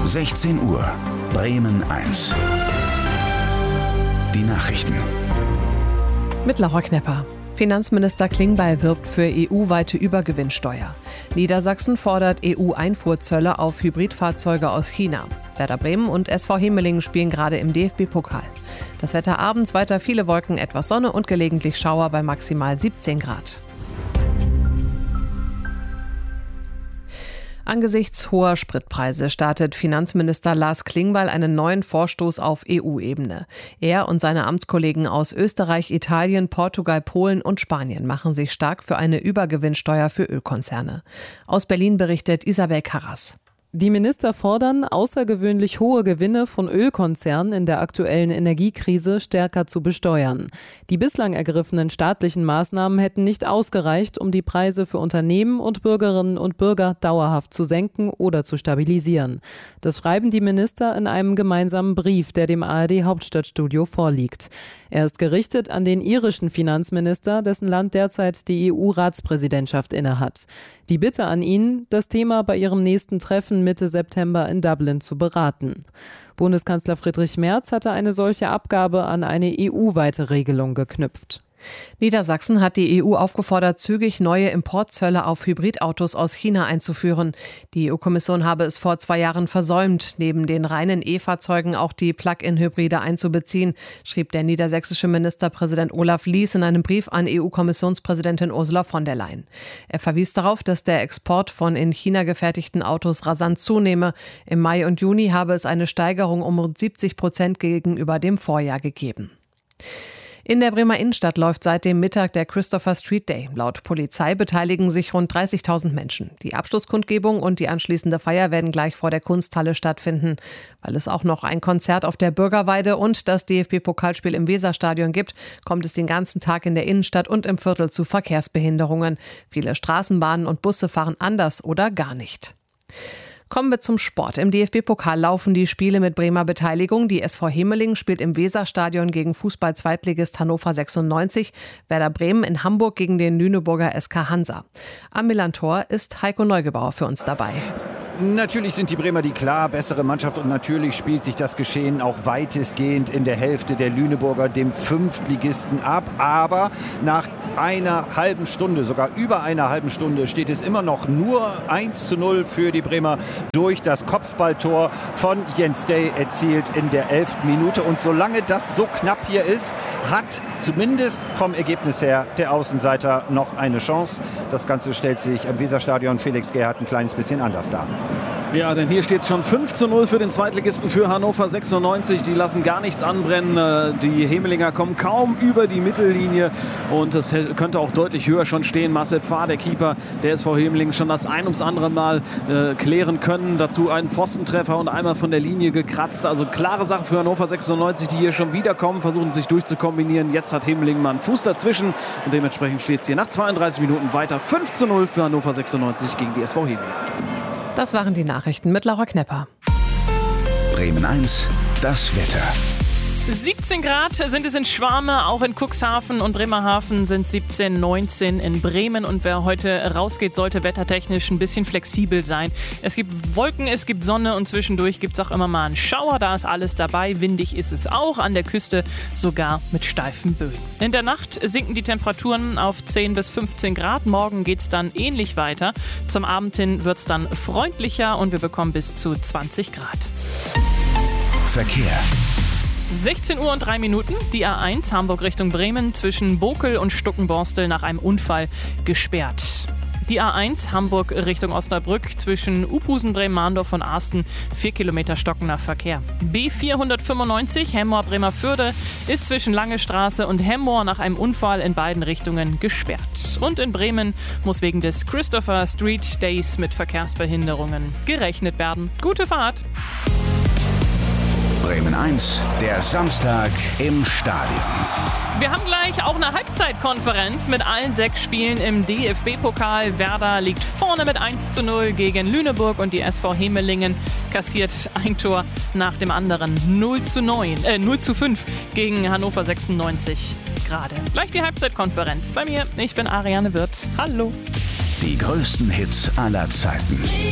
16 Uhr, Bremen 1. Die Nachrichten. Mit Laura Knepper. Finanzminister Klingbeil wirbt für EU-weite Übergewinnsteuer. Niedersachsen fordert EU-Einfuhrzölle auf Hybridfahrzeuge aus China. Werder Bremen und SV Hemelingen spielen gerade im DFB-Pokal. Das Wetter abends weiter viele Wolken, etwas Sonne und gelegentlich Schauer bei maximal 17 Grad. Angesichts hoher Spritpreise startet Finanzminister Lars Klingbeil einen neuen Vorstoß auf EU-Ebene. Er und seine Amtskollegen aus Österreich, Italien, Portugal, Polen und Spanien machen sich stark für eine Übergewinnsteuer für Ölkonzerne. Aus Berlin berichtet Isabel Karras. Die Minister fordern, außergewöhnlich hohe Gewinne von Ölkonzernen in der aktuellen Energiekrise stärker zu besteuern. Die bislang ergriffenen staatlichen Maßnahmen hätten nicht ausgereicht, um die Preise für Unternehmen und Bürgerinnen und Bürger dauerhaft zu senken oder zu stabilisieren. Das schreiben die Minister in einem gemeinsamen Brief, der dem ARD-Hauptstadtstudio vorliegt. Er ist gerichtet an den irischen Finanzminister, dessen Land derzeit die EU-Ratspräsidentschaft innehat. Die Bitte an ihn, das Thema bei ihrem nächsten Treffen Mitte September in Dublin zu beraten. Bundeskanzler Friedrich Merz hatte eine solche Abgabe an eine EU-weite Regelung geknüpft. Niedersachsen hat die EU aufgefordert, zügig neue Importzölle auf Hybridautos aus China einzuführen. Die EU-Kommission habe es vor 2 Jahren versäumt, neben den reinen E-Fahrzeugen auch die Plug-in-Hybride einzubeziehen, schrieb der niedersächsische Ministerpräsident Olaf Lies in einem Brief an EU-Kommissionspräsidentin Ursula von der Leyen. Er verwies darauf, dass der Export von in China gefertigten Autos rasant zunehme. Im Mai und Juni habe es eine Steigerung um rund 70% gegenüber dem Vorjahr gegeben. In der Bremer Innenstadt läuft seit dem Mittag der Christopher Street Day. Laut Polizei beteiligen sich rund 30.000 Menschen. Die Abschlusskundgebung und die anschließende Feier werden gleich vor der Kunsthalle stattfinden. Weil es auch noch ein Konzert auf der Bürgerweide und das DFB-Pokalspiel im Weserstadion gibt, kommt es den ganzen Tag in der Innenstadt und im Viertel zu Verkehrsbehinderungen. Viele Straßenbahnen und Busse fahren anders oder gar nicht. Kommen wir zum Sport. Im DFB-Pokal laufen die Spiele mit Bremer Beteiligung. Die SV Hemelingen spielt im Weserstadion gegen Fußball-Zweitligist Hannover 96. Werder Bremen in Hamburg gegen den Lüneburger SK Hansa. Am Millantor ist Heiko Neugebauer für uns dabei. Natürlich sind die Bremer die klar bessere Mannschaft und natürlich spielt sich das Geschehen auch weitestgehend in der Hälfte der Lüneburger, dem Fünftligisten, ab. Aber nach einer halben Stunde, sogar über einer halben Stunde, steht es immer noch nur 1:0 für die Bremer durch das Kopfballtor von Jens Day erzielt in der 11. Minute. Und solange das so knapp hier ist, hat zumindest vom Ergebnis her der Außenseiter noch eine Chance. Das Ganze stellt sich am Weserstadion Felix Gerhardt ein kleines bisschen anders dar. Ja, denn hier steht schon 5:0 für den Zweitligisten für Hannover 96. Die lassen gar nichts anbrennen. Die Hemelinger kommen kaum über die Mittellinie und es könnte auch deutlich höher schon stehen. Marcel Pfarr, der Keeper der SV Hemelingen, schon das ein ums andere Mal klären können. Dazu einen Pfostentreffer und einmal von der Linie gekratzt. Also klare Sache für Hannover 96, die hier schon wieder kommen, versuchen sich durchzukombinieren. Jetzt hat Hemelingen mal einen Fuß dazwischen und dementsprechend steht es hier nach 32 Minuten weiter 5:0 für Hannover 96 gegen die SV Hemelingen. Das waren die Nachrichten mit Laura Knepper. Bremen 1, das Wetter. 17 Grad sind es in Schwarme, auch in Cuxhaven und Bremerhaven sind 17, 19 in Bremen. Und wer heute rausgeht, sollte wettertechnisch ein bisschen flexibel sein. Es gibt Wolken, es gibt Sonne und zwischendurch gibt es auch immer mal einen Schauer. Da ist alles dabei. Windig ist es auch, an der Küste sogar mit steifen Böen. In der Nacht sinken die Temperaturen auf 10 bis 15 Grad. Morgen geht es dann ähnlich weiter. Zum Abend hin wird es dann freundlicher und wir bekommen bis zu 20 Grad. Verkehr. 16 Uhr und 3 Minuten, die A1 Hamburg Richtung Bremen zwischen Bokel und Stuckenborstel nach einem Unfall gesperrt. Die A1 Hamburg Richtung Osnabrück zwischen Uphusen, Bremen-Mahndorf und Arsten 4 Kilometer stockender Verkehr. B495 Hemmoor-Bremerförde ist zwischen Lange Straße und Hemmoor nach einem Unfall in beiden Richtungen gesperrt. Und in Bremen muss wegen des Christopher Street Days mit Verkehrsbehinderungen gerechnet werden. Gute Fahrt! Bremen 1, der Samstag im Stadion. Wir haben gleich auch eine Halbzeitkonferenz mit allen 6 Spielen im DFB-Pokal. Werder liegt vorne mit 1:0 gegen Lüneburg und die SV Hemelingen kassiert ein Tor nach dem anderen. 0:5 gegen Hannover 96 gerade. Gleich die Halbzeitkonferenz bei mir. Ich bin Ariane Wirth. Hallo. Die größten Hits aller Zeiten.